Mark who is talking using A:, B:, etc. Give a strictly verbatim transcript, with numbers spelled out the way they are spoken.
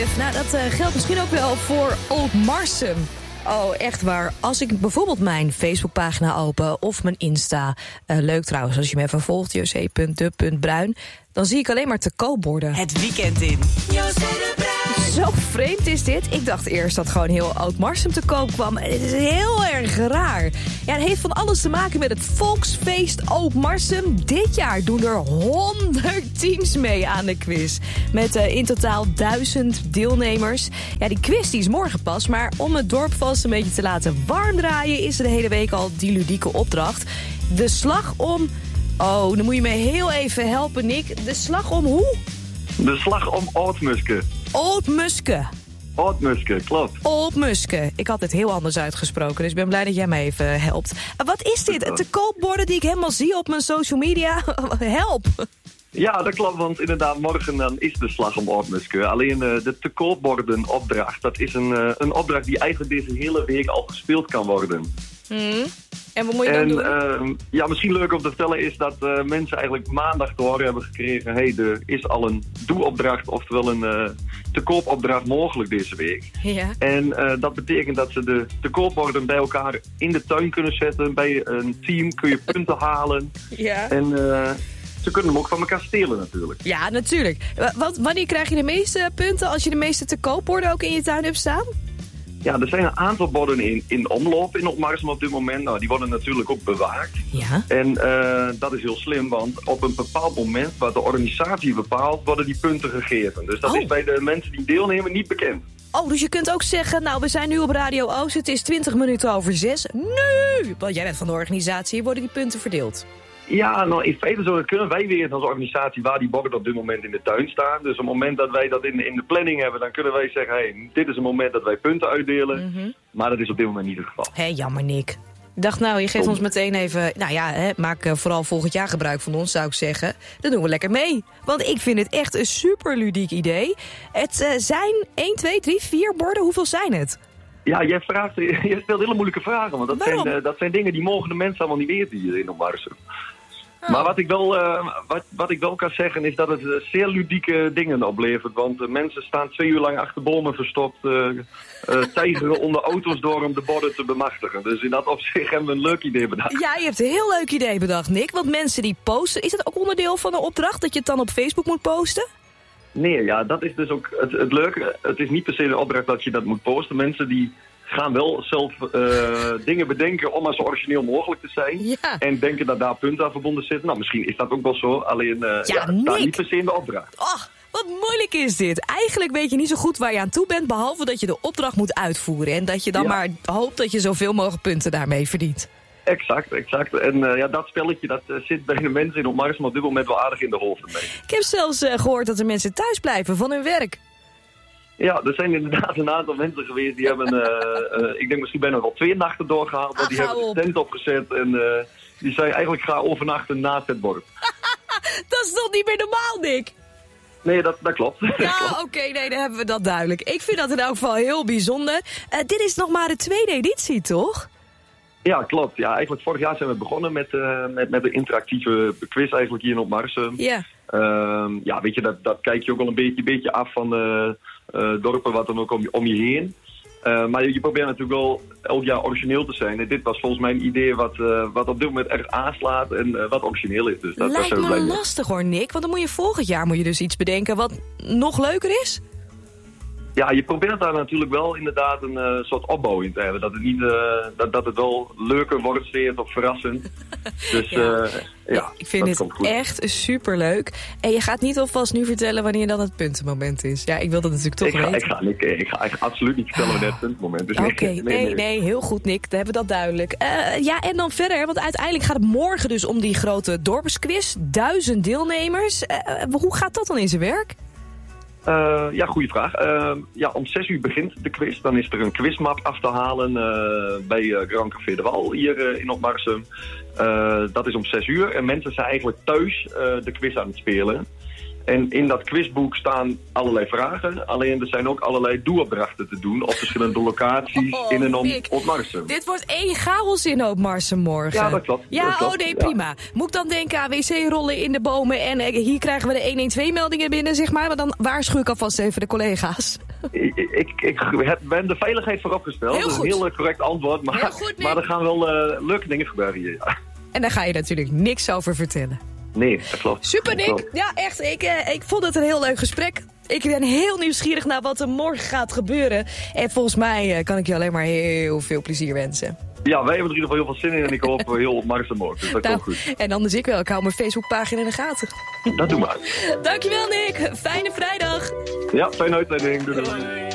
A: live. Nou, dat uh, geldt misschien ook wel voor Oud-Marsum. Oh, echt waar. Als ik bijvoorbeeld mijn Facebookpagina open of mijn Insta... Uh, leuk trouwens, als je me even volgt, josé punt de punt bruin... dan zie ik alleen maar te koopborden.
B: Het weekend in. José de Bruin.
A: Zo vreemd is dit. Ik dacht eerst dat gewoon heel Oud-Marsum te koop kwam. Het is heel erg raar. Ja, het heeft van alles te maken met het volksfeest Oud-Marsum. Dit jaar doen er honderd teams mee aan de quiz. Met uh, in totaal duizend deelnemers. Ja, die quiz die is morgen pas. Maar om het dorp vast een beetje te laten warm draaien... is er de hele week al die ludieke opdracht. De slag om... Oh, dan moet je me heel even helpen, Nick. De slag om hoe?
C: De slag om Oud-Muske.
A: Oud-Muske.
C: Oud-Muske, klopt.
A: Oud-Muske. Ik had het heel anders uitgesproken, dus ik ben blij dat jij mij even helpt. Wat is dit? Te koopborden die ik helemaal zie op mijn social media? Help!
C: Ja, dat klopt, want inderdaad, morgen dan is de slag om Oud-Muske. Alleen uh, de te koopborden opdracht, dat is een, uh, een opdracht die eigenlijk deze hele week al gespeeld kan worden.
A: Hmm. En wat moet je
C: en,
A: dan doen?
C: Uh, ja, misschien leuk om te vertellen is dat uh, mensen eigenlijk maandag te horen hebben gekregen... hey, er is al een doe-opdracht, oftewel een uh, te koopopdracht mogelijk deze week.
A: Ja.
C: En uh, dat betekent dat ze de te koopborden bij elkaar in de tuin kunnen zetten. Bij een team kun je punten halen.
A: Ja.
C: En uh, ze kunnen hem ook van elkaar stelen natuurlijk.
A: Ja, natuurlijk. Wat, wanneer krijg je de meeste punten als je de meeste te koopborden ook in je tuin hebt staan?
C: Ja, er zijn een aantal borden in, in omloop in Oud-Marsum op dit moment. Nou, die worden natuurlijk ook bewaakt.
A: Ja.
C: En uh, dat is heel slim, want op een bepaald moment, wat de organisatie bepaalt, worden die punten gegeven. Dus dat
A: oh.
C: is bij de mensen die deelnemen niet bekend.
A: Oh, dus je kunt ook zeggen, nou, we zijn nu op Radio Oost, het is twintig minuten over zes. Nu! Want jij bent van de organisatie, worden die punten verdeeld.
C: Ja, nou in feite zo kunnen wij weten als organisatie waar die borden op dit moment in de tuin staan. Dus op het moment dat wij dat in, in de planning hebben, dan kunnen wij zeggen, hey, dit is een moment dat wij punten uitdelen. Mm-hmm. Maar dat is op dit moment niet het geval.
A: Hé, hey, jammer Nick. Ik dacht nou, je geeft ons meteen even, nou ja, hè, maak uh, vooral volgend jaar gebruik van ons, zou ik zeggen. Dan doen we lekker mee. Want ik vind het echt een super ludiek idee. Het uh, zijn één, twee, drie, vier borden. Hoeveel zijn het?
C: Ja, jij, vraagt, jij stelt hele moeilijke vragen, want dat zijn, uh, dat zijn dingen die mogen de mensen allemaal niet weten hier in Oud-Marsum. Oh. Maar wat ik, wel, uh, wat, wat ik wel kan zeggen is dat het uh, zeer ludieke dingen oplevert. Want uh, mensen staan twee uur lang achter bomen verstopt, uh, uh, tijgeren onder auto's door om de borden te bemachtigen. Dus in dat opzicht hebben we een leuk idee bedacht.
A: Ja, je hebt een heel leuk idee bedacht, Nick. Want mensen die posten, is dat ook onderdeel van de opdracht dat je het dan op Facebook moet posten?
C: Nee, ja, dat is dus ook het, het leuke. Het is niet per se de opdracht dat je dat moet posten. Mensen die gaan wel zelf uh, dingen bedenken om maar zo origineel mogelijk te zijn. Ja. En denken dat daar punten aan verbonden zitten. Nou, misschien is dat ook wel zo. Alleen, uh, ja, ja het staat niet per se in de opdracht.
A: Ach, wat moeilijk is dit. Eigenlijk weet je niet zo goed waar je aan toe bent, behalve dat je de opdracht moet uitvoeren. En dat je dan ja. maar hoopt dat je zoveel mogelijk punten daarmee verdient.
C: Exact, exact. En uh, ja, dat spelletje dat uh, zit bij de mensen in Oud-Marsum op dit moment wel aardig in de hoofden mee.
A: Ik heb zelfs uh, gehoord dat er mensen thuis blijven van hun werk.
C: Ja, er zijn inderdaad een aantal mensen geweest die hebben, uh, uh, ik denk misschien bijna wel twee nachten doorgehaald. Want die Ach, hebben de tent opgezet en uh, die zei eigenlijk ga overnachten naast het bord.
A: Dat is toch niet meer normaal, Nick?
C: Nee, dat, dat klopt.
A: Ja, oké, okay, nee, dan hebben we dat duidelijk. Ik vind dat in elk geval heel bijzonder. Uh, dit is nog maar de tweede editie, toch?
C: Ja, klopt. Ja, eigenlijk vorig jaar zijn we begonnen met, uh, met, met de interactieve quiz eigenlijk hier in Oud-Marsum.
A: Ja.
C: Uh, ja, weet je, dat, dat kijk je ook wel een beetje, beetje af van uh, uh, dorpen wat dan ook om je, om je heen. Uh, maar je, je probeert natuurlijk wel elk jaar origineel te zijn. En dit was volgens mij een idee wat, uh, wat op dit moment erg aanslaat en uh, wat origineel is. Dus dat,
A: Lijkt
C: dat
A: me blij lastig hoor, Nick. Want dan moet je volgend jaar moet je dus iets bedenken wat nog leuker is.
C: Ja, je probeert daar natuurlijk wel inderdaad een uh, soort opbouw in te hebben. Dat het, niet, uh, dat, dat het wel leuker wordt, steeds of verrassend. Dus ja, uh, ja
A: ik vind het echt superleuk. En je gaat niet alvast nu vertellen wanneer dan het puntenmoment is. Ja, ik wil dat natuurlijk toch
C: ik ga,
A: weten.
C: Ik ga, ik, ik ga echt absoluut niet vertellen wanneer het puntmoment is.
A: Oké, okay, nee, nee, nee, nee, heel goed Nick. Dan hebben we dat duidelijk. Uh, ja, en dan verder, want uiteindelijk gaat het morgen dus om die grote dorpsquiz. Duizend deelnemers. Uh, hoe gaat dat dan in zijn werk?
C: Uh, ja, goede vraag. Uh, ja, om zes uur begint de quiz. Dan is er een quizmap af te halen uh, bij uh, Grand Café de Wal hier uh, in Oud-Marsum. Uh, dat is om zes uur. En mensen zijn eigenlijk thuis uh, de quiz aan het spelen. En in dat quizboek staan allerlei vragen. Alleen er zijn ook allerlei doelopdrachten te doen op verschillende locaties oh, in en om Oud-Marsum.
A: Dit wordt één chaos in Oud-Marsum morgen.
C: Ja, dat klopt.
A: Ja,
C: dat klopt.
A: oh nee, prima. Ja. Moet ik dan denken aan wc-rollen in de bomen en uh, hier krijgen we de honderdtwaalf meldingen binnen, zeg maar. Maar dan waarschuw ik alvast even de collega's.
C: ik, ik, ik heb, ben de veiligheid vooropgesteld.
A: Heel
C: dat is
A: goed.
C: een heel uh, correct antwoord. Maar,
A: Heel goed, Nick.
C: maar er gaan wel uh, leuke dingen gebeuren hier. Ja.
A: En daar ga je natuurlijk niks over vertellen.
C: Nee, dat klopt.
A: Super,
C: dat
A: Nick.
C: klopt.
A: Ja, echt. Ik, uh, ik vond het een heel leuk gesprek. Ik ben heel nieuwsgierig naar wat er morgen gaat gebeuren. En volgens mij uh, kan ik je alleen maar heel veel plezier wensen.
C: Ja, wij hebben er in ieder geval heel veel zin in en ik hoop heel op Marsum ook. Dus dat
A: Nou,
C: komt goed.
A: en anders ik wel. Ik hou mijn Facebookpagina in de gaten.
C: Dat doen we.
A: Dankjewel, Nick. Fijne vrijdag.
C: Ja, fijne uitzending. Doei, doei.